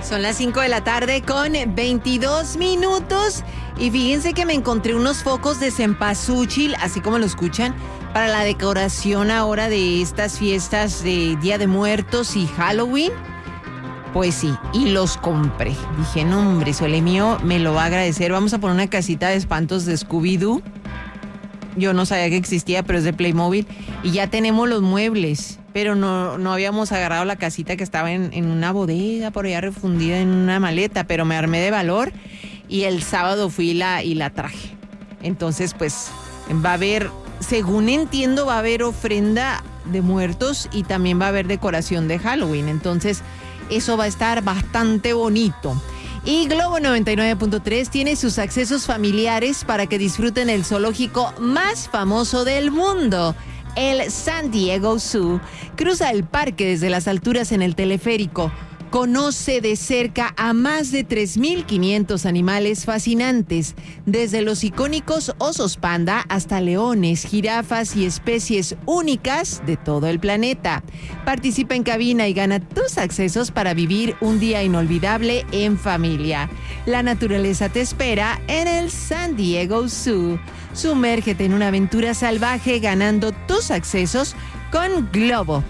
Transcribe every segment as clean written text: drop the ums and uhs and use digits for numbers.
Son las 5 de la tarde con 22 minutos y fíjense que me encontré unos focos de cempasúchil, así como lo escuchan, para la decoración ahora de estas fiestas de Día de Muertos y Halloween. Pues sí, y los compré. Dije, no hombre, Sole mío me lo va a agradecer. Vamos a poner una casita de espantos de Scooby-Doo. Yo no sabía que existía, pero es de Playmobil. Y ya tenemos los muebles, pero no habíamos agarrado la casita que estaba en una bodega por allá refundida en una maleta, pero me armé de valor y el sábado fui y la traje. Entonces, pues, va a haber, según entiendo, va a haber ofrenda de muertos y también va a haber decoración de Halloween. Entonces, eso va a estar bastante bonito. Y Globo 99.3 tiene sus accesos familiares para que disfruten el zoológico más famoso del mundo, el San Diego Zoo. Cruza el parque desde las alturas en el teleférico. Conoce de cerca a más de 3,500 animales fascinantes, desde los icónicos osos panda hasta leones, jirafas y especies únicas de todo el planeta. Participa en cabina y gana tus accesos para vivir un día inolvidable en familia. La naturaleza te espera en el San Diego Zoo. Sumérgete en una aventura salvaje ganando tus accesos con Globo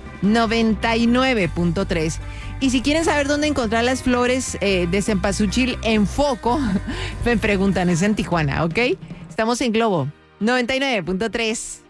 99.3. Y si quieren saber dónde encontrar las flores de cempasúchil en foco, me preguntan, es en Tijuana, ¿ok? Estamos en Globo 99.3.